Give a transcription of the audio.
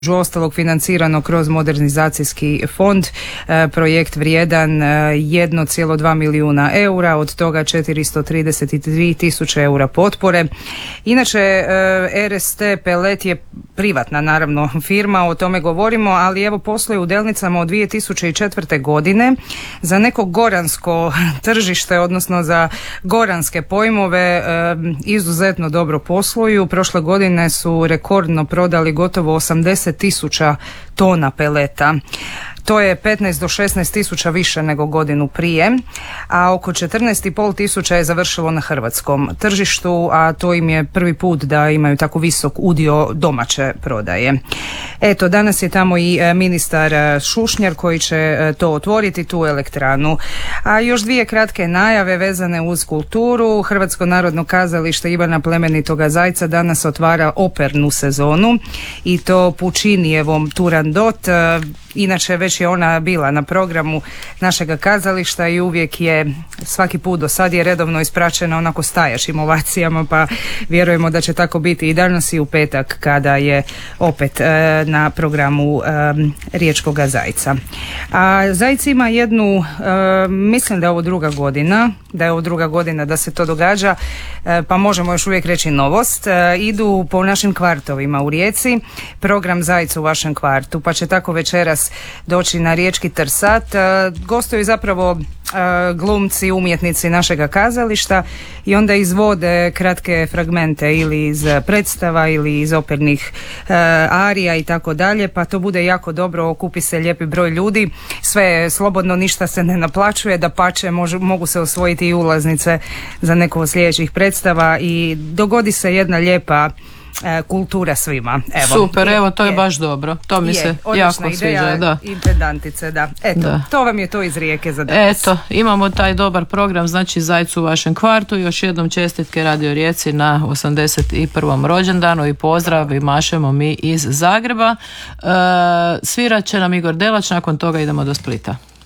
između ostalog financirano kroz modernizacijski fond, projekt vrijedan 1,2 milijuna eura, od toga 433 tisuće eura potpore. Inače, RST Pelet je privatna naravno firma, o tome govorimo, ali evo posluje u Delnicama od 2004. godine. Za neko goransko tržište, odnosno za goranske pojmove, izuzetno dobro posluju. Prošle godine su rekordno prodali gotovo 80 tisuća tona peleta. To je 15 do 16 tisuća više nego godinu prije, a oko 14,5 tisuća je završilo na hrvatskom tržištu, a to im je prvi put da imaju tako visok udio domaće prodaje. Eto, danas je tamo i ministar Šušnjar koji će to otvoriti, tu elektranu. A još dvije kratke najave vezane uz kulturu. Hrvatsko narodno kazalište Ivana Plemenitoga Zajca danas otvara opernu sezonu i to Puccinijevom Turandot. Inače već je ona bila na programu našega kazališta i uvijek je, svaki put do sad je redovno ispraćena onako stajaćim ovacijama, pa vjerujemo da će tako biti i danas i u petak kada je opet na programu Riječkoga Zajca. A Zajec ima jednu, mislim da je ovo druga godina da se to događa, pa možemo još uvijek reći novost. Idu po našim kvartovima u Rijeci, program Zajec u vašem kvartu, pa će tako večeras doći na riječki Trsat. Gostuju zapravo glumci, umjetnici našega kazališta i onda izvode kratke fragmente ili iz predstava ili iz opernih arija i tako dalje, pa to bude jako dobro, okupi se lijepi broj ljudi, sve je slobodno, ništa se ne naplaćuje, dapače mogu se osvojiti i ulaznice za neko od sljedećih predstava i dogodi se jedna lijepa kultura svima. Evo. Super, evo to je baš dobro. To mi se jako sviđa. Da. Intendantice, da. Eto, da. To vam je to iz Rijeke za danas. Eto, imamo taj dobar program, znači Zajcu u vašem kvartu. Još jednom čestitke Radio Rijeci na 81. rođendanu i pozdrav i mašemo mi iz Zagreba. Svirat će nam Igor Delač, nakon toga idemo do Splita.